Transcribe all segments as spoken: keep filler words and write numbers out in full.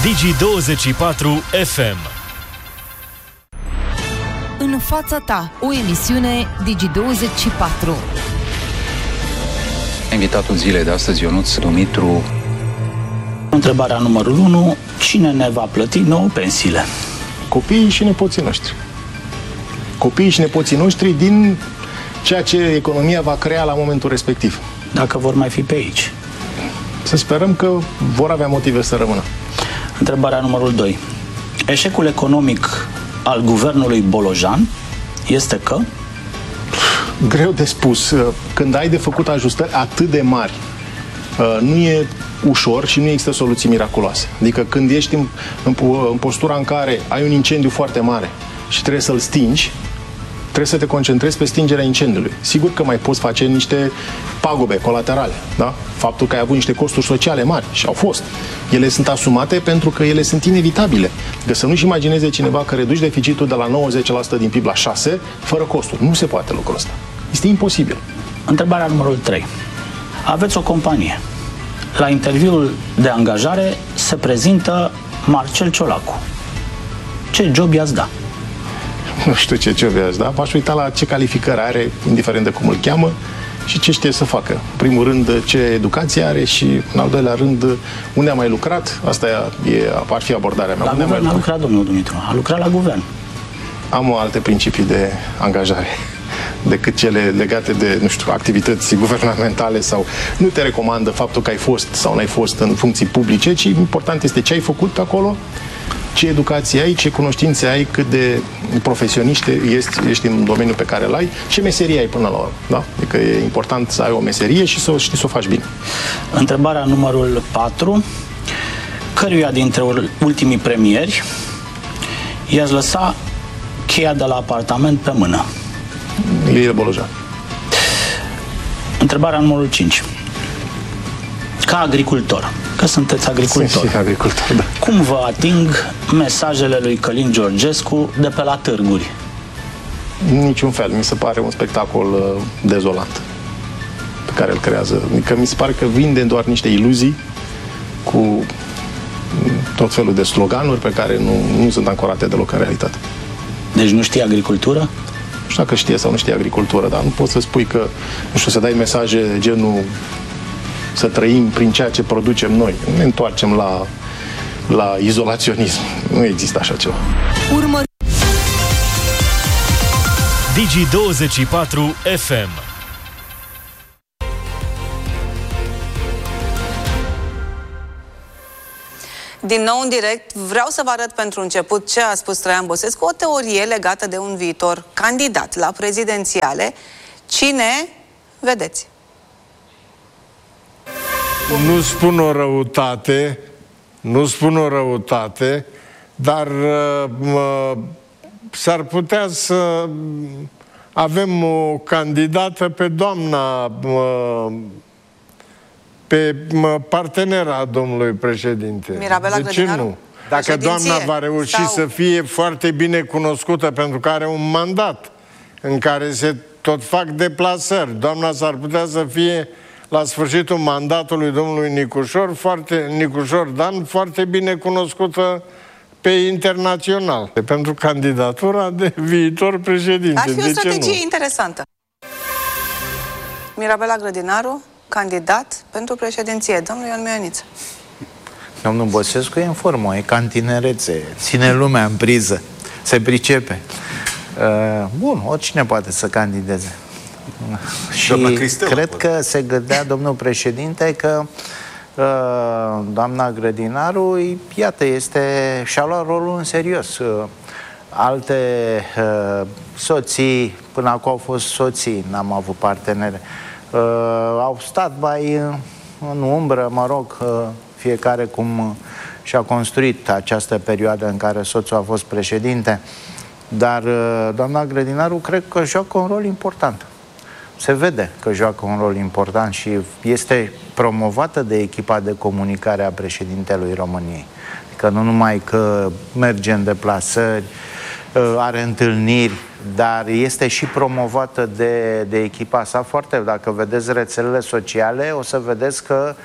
Digi douăzeci și patru F M. În fața ta, o emisiune Digi douăzeci și patru. Invitatul zilei de astăzi, Ionuț Dumitru. Întrebarea numărul unu. Cine ne va plăti nouă pensiile? Copiii și nepoții noștri. Copiii și nepoții noștri din ceea ce economia va crea la momentul respectiv. Dacă vor mai fi pe aici. Să sperăm că vor avea motive să rămână. Întrebarea numărul doi. Eșecul economic al guvernului Bolojan este că? Greu de spus. Când ai de făcut ajustări atât de mari, nu e ușor și nu există soluții miraculoase. Adică când ești în, în, în postura în care ai un incendiu foarte mare și trebuie să-l stingi, trebuie să te concentrezi pe stingerea incendiului. Sigur că mai poți face niște pagube colaterale, da? Faptul că ai avut niște costuri sociale mari și au fost. Ele sunt asumate pentru că ele sunt inevitabile. Că să nu-și imagineze cineva că reduci deficitul de la nouăzeci la sută din P I B la șase la sută fără costuri. Nu se poate lucrul ăsta. Este imposibil. Întrebarea numărul trei. Aveți o companie. La interviul de angajare se prezintă Marcel Ciolacu. Ce job i-ați da? Nu știu ce job i-ați da. V-aș uita la ce calificări are, indiferent de cum îl cheamă, și ce știe să facă. În primul rând, ce educație are și, în al doilea rând, unde a mai lucrat. Asta e, ar fi abordarea mea. La unde guvern a a lucrat, domnul Dumitru. A lucrat la guvern. Am alte principii de angajare decât cele legate de, nu știu, activități guvernamentale sau nu te recomandă faptul că ai fost sau n-ai fost în funcții publice, ci important este ce ai făcut acolo, ce educație ai, ce cunoștințe ai, cât de profesionist ești, ești în domeniul pe care îl ai, ce meserie ai până la urmă. Da? Adică e important să ai o meserie și să știi să o faci bine. Întrebarea numărul patru. Căruia dintre ultimii premieri i-ați lăsa cheia de la apartament pe mână? Ilie Bolojan. Întrebarea numărul cinci. Ca agricultor, că sunteți agricultor, Sunt și agricultor, da. cum vă ating mesajele lui Călin Georgescu de pe la târguri? Niciun fel. Mi se pare un spectacol uh, dezolant pe care îl creează. Adică mi se pare că vinde doar niște iluzii cu tot felul de sloganuri pe care nu, nu sunt ancorate deloc în realitate. Deci nu știe agricultură? Nu știu dacă știe sau nu știe agricultură, dar nu poți să spui că, nu știu, să dai mesaje genul să trăim prin ceea ce producem noi. Ne întoarcem la, la izolaționism. Nu există așa ceva. Urmă Digi douăzeci și patru F M. Din nou în direct, vreau să vă arăt pentru început ce a spus Traian Băsescu, o teorie legată de un viitor candidat la prezidențiale. Cine? Vedeți. Nu spun o răutate, nu spun o răutate, dar s-ar putea să avem o candidată pe doamna, pe partenera domnului președinte. Mirabela De ce Grădinaru? nu? Dacă doamna va reuși sau... să fie foarte bine cunoscută pentru că are un mandat în care se tot fac deplasări, doamna s-ar putea să fie la sfârșitul mandatului domnului Nicușor, foarte, Nicușor Dan, foarte bine cunoscută pe internațional, pentru candidatura de viitor președinte. Ar fi de o strategie ce nu? interesantă. Mirabela Grădinaru, candidat pentru președinție. Domnul Ion Mioaniță. Domnul Băsescu e în formă, e ca în tinerețe, ține lumea în priză, se pricepe. Uh, bun, oricine poate să candideze. Și cred că se gândea domnul președinte că uh, doamna Grădinaru, iată, este, și-a luat rolul în serios. Uh, alte uh, soții, până acum au fost soții, n-am avut partenere, uh, au stat mai uh, în umbră, mă rog, uh, fiecare cum uh, și-a construit această perioadă în care soțul a fost președinte. Dar uh, doamna Grădinaru cred că joacă un rol important. Se vede că joacă un rol important și este promovată de echipa de comunicare a președintelui României. Adică nu numai că merge în deplasări, are întâlniri, dar este și promovată de, de echipa sa foarte. Dacă vedeți rețelele sociale, o să vedeți că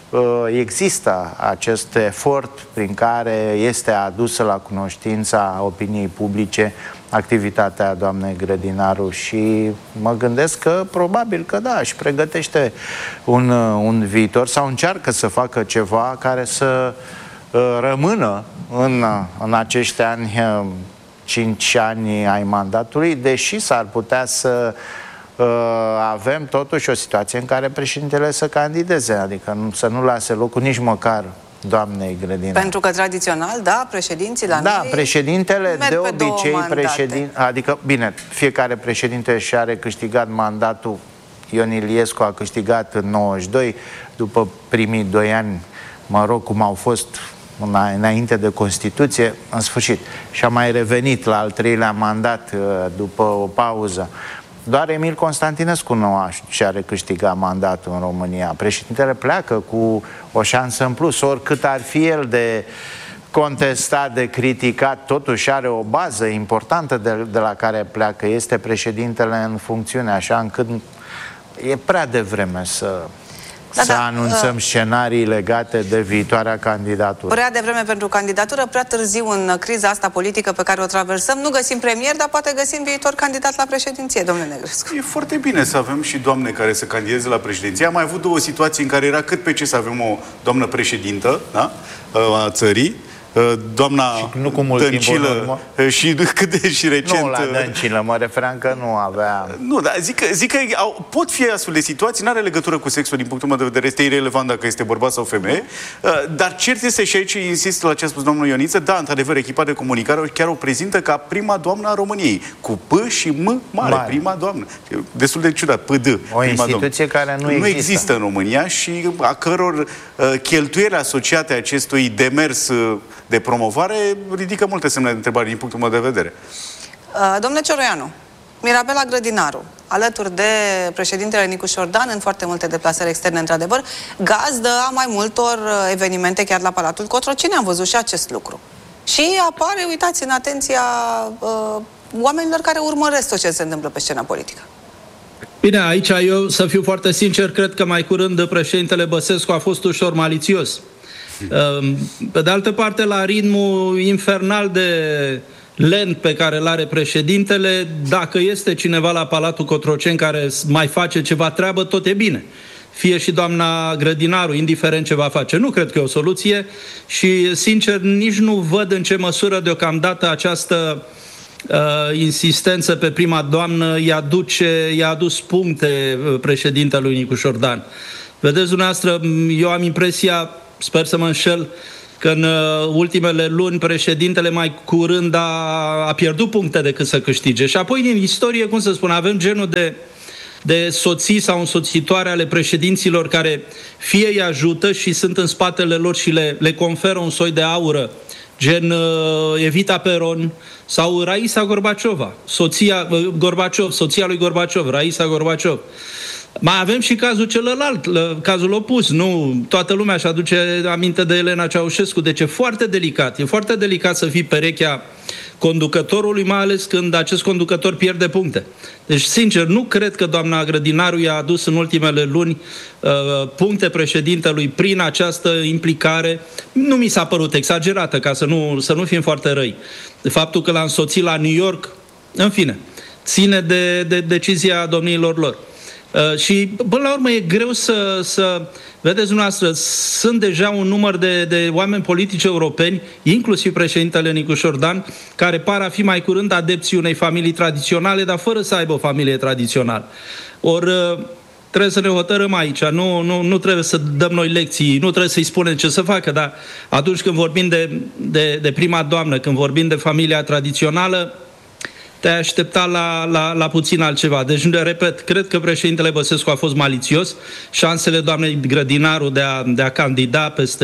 există acest efort prin care este adusă la cunoștința opiniei publice activitatea doamnei Grădinaru și mă gândesc că probabil că da, își pregătește un, un viitor sau încearcă să facă ceva care să uh, rămână în, în acești ani, uh, cinci ani ai mandatului, deși s-ar putea să uh, avem totuși o situație în care președintele să candideze, adică nu, să nu lase locul nici măcar doamnei Grădinaru. Pentru că tradițional, da, președinții la da, noi președintele de obicei, președin, adică, bine, fiecare președinte și are câștigat mandatul. Ion Iliescu a câștigat în nouăzeci și doi, după primii doi ani, mă rog, cum au fost înainte de Constituție, în sfârșit. Și a mai revenit la al treilea mandat după o pauză. Doar Emil Constantinescu nu și are câștigat mandatul în România. Președintele pleacă cu o șansă în plus, oricât ar fi el de contestat, de criticat, totuși are o bază importantă de, de la care pleacă. Este președintele în funcțiune, așa încât e prea devreme să... Da, să da, anunțăm uh, scenarii legate de viitoarea candidatură. Prea devreme pentru candidatură, prea târziu în criza asta politică pe care o traversăm. Nu găsim premier, dar poate găsim viitor candidat la președinție, domnule Negrescu. E foarte bine să avem și doamne care să candideze la președinție. Am mai avut două situații în care era cât pe ce să avem o doamnă președintă, da? A țării. Doamna și nu cu mult Dăncilă și cât de și recent... Nu la Dăncilă, mă referam că nu avea... Nu, dar zic, zic că au, pot fi astfel de situații, nu are legătură cu sexul din punctul meu de vedere, este irelevant dacă este bărbat sau femeie, dar cert este și aici, insist la ce a spus domnul Ioniță, da, într-adevăr, echipa de comunicare chiar o prezintă ca prima doamnă a României, cu P și M mare, mare. Prima doamnă. Destul de ciudat, P D. O instituție doamnă. Care nu există. Nu există în România și a căror uh, cheltuieli asociate acestui demers uh, de promovare ridică multe semne de întrebare din punctul meu de vedere. Uh, domnule Cioroianu, Mirabela Grădinaru, alături de președintele Nicu Șordan, în foarte multe deplasări externe, într-adevăr, gazdă a mai multor evenimente chiar la Palatul Cotroceni. Am văzut și acest lucru. Și apare, uitați, în atenția uh, oamenilor care urmăresc tot ce se întâmplă pe scena politică. Bine, aici eu, să fiu foarte sincer, cred că mai curând președintele Băsescu a fost ușor malițios. Pe de altă parte, la ritmul infernal de lent pe care îl are președintele, dacă este cineva la Palatul Cotroceni care mai face ceva treabă, tot e bine. Fie și doamna Grădinaru, indiferent ce va face. Nu cred că e o soluție și, sincer, nici nu văd în ce măsură deocamdată această uh, insistență pe prima doamnă i-a duce, i-a adus puncte președintelui Nicu Șordan. Vedeți, dumneavoastră, eu am impresia, sper să mă înșel, că în ultimele luni președintele mai curând a, a pierdut puncte decât să câștige. Și apoi, din istorie, cum să spun, avem genul de, de soții sau însoțitoare ale președinților care fie îi ajută și sunt în spatele lor și le, le conferă un soi de aură, gen uh, Evita Peron sau Raisa Gorbaciova, soția, uh, Gorbaciov, soția lui Gorbaciov, Raisa Gorbaciov. Mai avem și cazul celălalt, cazul opus, nu? Toată lumea își aduce aminte de Elena Ceaușescu, deci e foarte delicat, e foarte delicat să fii perechea conducătorului, mai ales când acest conducător pierde puncte. Deci, sincer, nu cred că doamna Grădinaru i-a adus în ultimele luni uh, puncte președintelui prin această implicare. Nu mi s-a părut exagerată, ca să nu, să nu fim foarte răi. De faptul că l-a însoțit la New York, în fine, ține de, de decizia domniilor lor. Uh, și, până la urmă, e greu să, să... Vedeți, dumneavoastră, sunt deja un număr de, de oameni politici europeni, inclusiv președintele Nicu Șordan, care par a fi mai curând adepții unei familii tradiționale, dar fără să aibă o familie tradițională. Ori uh, trebuie să ne hotărâm aici, nu, nu, nu trebuie să dăm noi lecții, nu trebuie să-i spunem ce să facă, dar atunci când vorbim de, de, de prima doamnă, când vorbim de familia tradițională, te-ai aștepta la, la, la puțin altceva. Deci, repet, cred că președintele Băsescu a fost malițios. Șansele doamnei Grădinaru de a, de a candida peste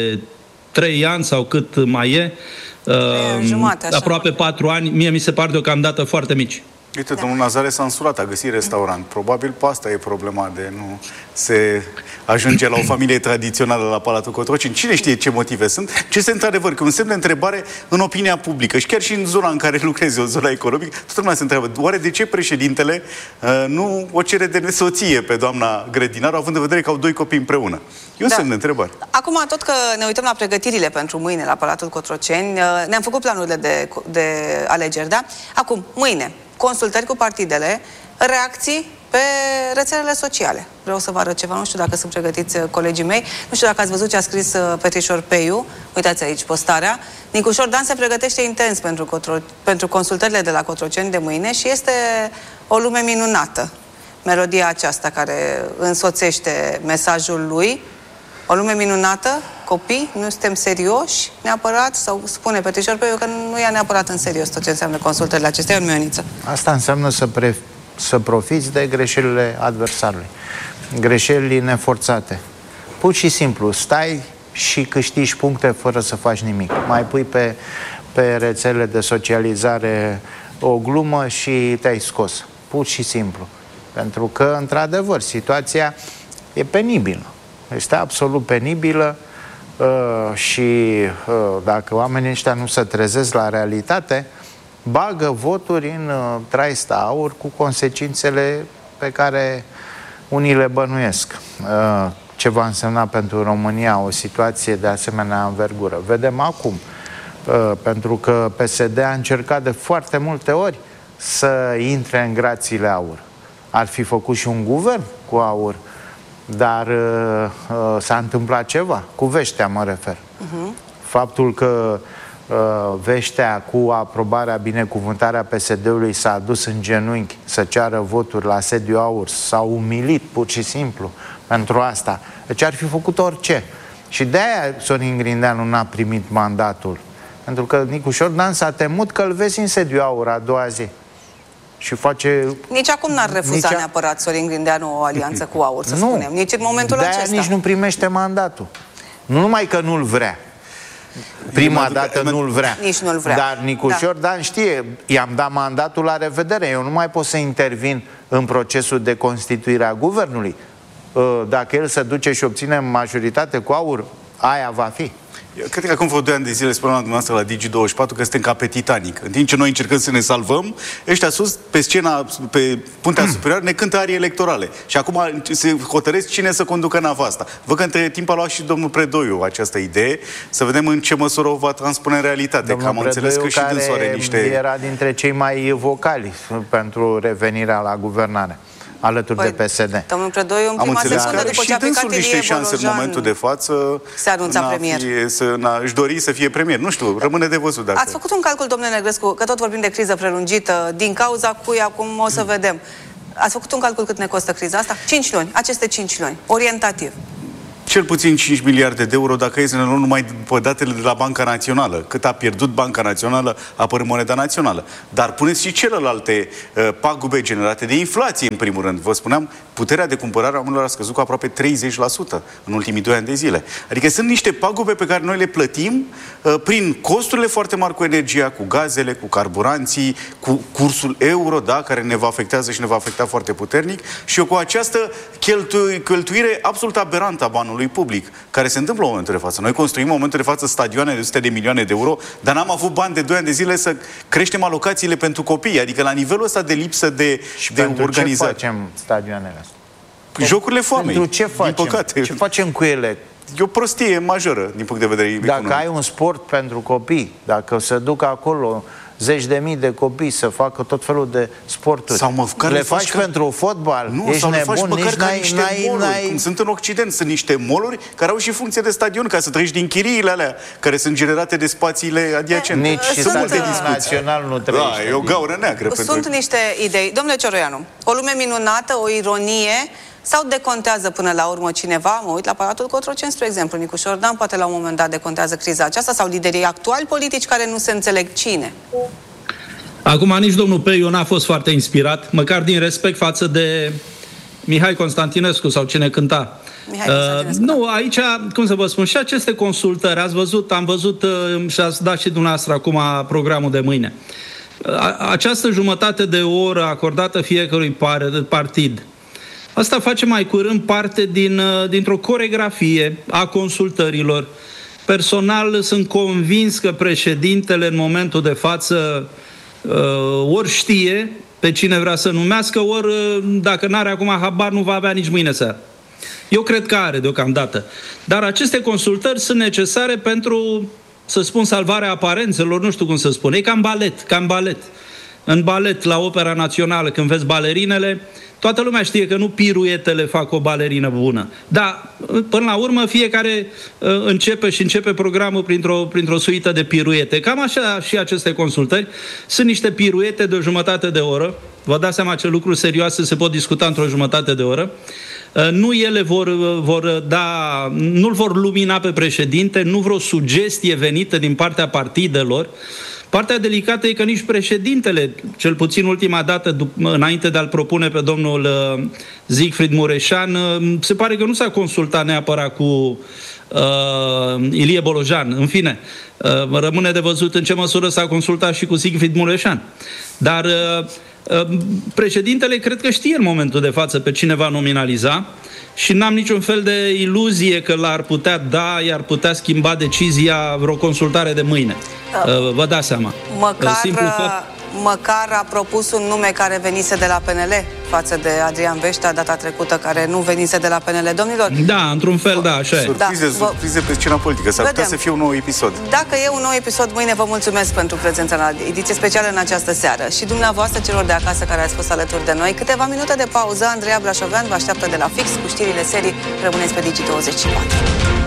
trei ani sau cât mai e, uh, jumate, aproape patru ani, mie mi se par deocamdată foarte mici. Uite, da. Domnul Nazare s-a însurat, a găsit restaurant. Probabil pe asta e problema de nu se ajunge la o familie tradițională la Palatul Cotroceni. Cine știe ce motive sunt? Ce este într-adevăr că un semn de întrebare în opinia publică și chiar și în zona în care lucrezi, o zonă economică, toată lumea se întreabă, oare de ce președintele uh, nu o cere de nesoție pe doamna Grădinaru, având în vedere că au doi copii împreună? E un da. semn de întrebare. Acum, tot că ne uităm la pregătirile pentru mâine la Palatul Cotroceni, ne-am făcut planurile de, de alegeri, da? Acum, mâine, consultări cu partidele, reacții pe rețelele sociale. Vreau să vă arăt ceva, nu știu dacă sunt pregătiți colegii mei, nu știu dacă ați văzut ce a scris Petrișor Peiu, uitați aici postarea. Nicu Șordan se pregătește intens pentru, Cotro... pentru consultările de la Cotroceni de mâine și este o lume minunată. Melodia aceasta care însoțește mesajul lui, o lume minunată, copii, nu suntem serioși neapărat, sau spune Petrișor Peiu că nu ia neapărat în serios tot ce înseamnă consultările acestea, în Mioniță. Asta înseamnă să, pre... să profiți de greșelile adversarului. Greșelile neforțate. Pur și simplu, stai și câștigi puncte fără să faci nimic. Mai pui pe, pe rețelele de socializare o glumă și te-ai scos. Pur și simplu. Pentru că, într-adevăr, situația e penibilă. Este absolut penibilă uh, și uh, dacă oamenii ăștia nu se trezesc la realitate, bagă voturi în uh, traista aur cu consecințele pe care unii le bănuiesc. Uh, ce va însemna pentru România o situație de asemenea învergură. Vedem acum, uh, pentru că P S D a încercat de foarte multe ori să intre în grațiile aur. Ar fi făcut și un guvern cu aur, dar uh, uh, s-a întâmplat ceva, cu Veștea mă refer. Uh-huh. Faptul că uh, Veștea, cu aprobarea, binecuvântarea P S D-ului, s-a dus în genunchi să ceară voturi la sediu aur, s-a umilit pur și simplu pentru asta. Deci ar fi făcut orice. Și de-aia Sorin Grindeanu n-a primit mandatul. Pentru că Nicu Șordan s-a temut că îl vezi în sediu aur a doua zi. Și face... Nici acum n-ar refuza nici a... neapărat Sorin Grindeanu o alianță cu aur, să nu, spunem. Nici în momentul de-aia acesta. nici nu primește mandatul. Nu numai că nu-l vrea. Prima dată nu-l vrea. Nici nu-l vrea. Dar Nicu da. Șordan știe, i-am dat mandatul la revedere. Eu nu mai pot să intervin în procesul de constituire a guvernului. Dacă el se duce și obține majoritate cu aur, aia va fi. Eu cred că acum vreo doi ani de zile spuneam la dumneavoastră la Digi douăzeci și patru că suntem ca pe Titanic. În timp ce noi încercăm să ne salvăm, ăștia sus, pe scena, pe puntea superioară, ne cântă arii electorale. Și acum se hotăresc cine să conducă nava asta. Văd că între timp a luat și domnul Predoiu această idee, să vedem în ce măsură o va transpune în realitate. Domnul că am Predoiu, înțeles că și dânsul are niște... era dintre cei mai vocali pentru revenirea la guvernare, alături păi, de P S D. Domnul Predoiu, în prima secundă, după ce a plecat Ilie șanse în momentul de față se anunța premier. Fie, să, își dori să fie premier. Nu știu, rămâne de văzut. Dacă... Ați făcut un calcul, domnule Negrescu, că tot vorbim de criză prelungită, din cauza cui acum o să vedem. Ați făcut un calcul cât ne costă criza asta? cinci luni, aceste cinci luni, orientativ. Cel puțin cinci miliarde de euro dacă e să ne luăm numai după datele de la Banca Națională. Cât a pierdut Banca Națională apărând moneda națională. Dar puneți și celelalte uh, pagube generate de inflație, în primul rând. Vă spuneam, puterea de cumpărare a oamenilor a scăzut cu aproape treizeci la sută în ultimii doi ani de zile. Adică sunt niște pagube pe care noi le plătim uh, prin costurile foarte mari cu energia, cu gazele, cu carburanții, cu cursul euro, da, care ne va afectează și ne va afecta foarte puternic, și eu cu această cheltu- cheltuire absolut aberantă a banului public, care se întâmplă în momentul de față. Noi construim în momentul de față stadioane de sute de milioane de euro, dar n-am avut bani de doi ani de zile să creștem alocațiile pentru copii. Adică la nivelul ăsta de lipsă de, și de pentru organizare. Ce facem stadioanele astea? Jocurile foamei. Pentru ce facem? Din păcate. Ce facem cu ele? E o prostie majoră din punct de vedere economic. Dacă ai un sport pentru copii, dacă se duc acolo zeci de mii de copii să facă tot felul de sporturi. Sau măcar le faci ca... pentru fotbal? Nu, ești sau le nebun, faci măcar nici ca n-ai, niște n-ai, moluri, n-ai... cum sunt în Occident. Sunt niște moluri care au și funcție de stadion, ca să treci din chiriile alea, care sunt generate de spațiile adiacente. Nici și stadion național nu trebuie. Da, e o gaură neagră. Sunt pentru... niște idei. Domnule Cioroianu, o lume minunată, o ironie, sau decontează până la urmă cineva? Mă uit la Palatul Cotroceni, spre exemplu, Nicu Șordan, poate la un moment dat decontează criza aceasta, sau liderii actuali politici care nu se înțeleg. Cine? Acum, nici domnul Peiu n-a fost foarte inspirat, măcar din respect față de Mihai Constantinescu sau cine cânta. Uh, nu, aici, cum să vă spun, și aceste consultări, ați văzut, am văzut uh, și ați dat și dumneavoastră acum programul de mâine. această jumătate de oră acordată fiecărui partid, asta face mai curând parte din, dintr-o coregrafie a consultărilor. Personal sunt convins că președintele în momentul de față ori știe pe cine vrea să numească, ori dacă n-are acum habar, nu va avea nici mâine seară. Eu cred că are deocamdată. Dar aceste consultări sunt necesare pentru, să spun, salvarea aparențelor, nu știu cum să spun. E cam balet, cam balet. În balet, la Opera Națională, când vezi balerinele, toată lumea știe că nu piruetele fac o balerină bună. Dar, până la urmă, fiecare uh, începe și începe programul printr-o, printr-o suită de piruete. Cam așa și aceste consultări. Sunt niște piruete de o jumătate de oră. Vă dați seama ce lucruri serioase se pot discuta într-o jumătate de oră. Uh, nu ele vor, vor da, nu-l vor lumina pe președinte, nu vreo sugestie venită din partea partidelor. Partea delicată e că nici președintele, cel puțin ultima dată, înainte de a-l propune pe domnul uh, Siegfried Mureșan, uh, se pare că nu s-a consultat neapărat cu uh, Ilie Bolojan. În fine, uh, rămâne de văzut în ce măsură s-a consultat și cu Siegfried Mureșan. Dar uh, uh, președintele cred că știe în momentul de față pe cine va nominaliza și n-am niciun fel de iluzie că l-ar putea da, i-ar putea schimba decizia vreo consultare de mâine. Uh, vă dați seama. Măcar, măcar a propus un nume care venise de la P N L față de Adrian Veștea data trecută, care nu venise de la P N L. Domnilor? Da, într-un fel, da, așa e. Surprize, da, surprize pe scena politică. S-ar putea să fie un nou episod. Dacă e un nou episod, mâine vă mulțumesc pentru prezența la ediție specială în această seară. Și dumneavoastră, celor de acasă care ați fost alături de noi. Câteva minute de pauză. Andreea Brașovean vă așteaptă de la fix cu știrile serii. Rămâneți pe Digi douăzeci și patru.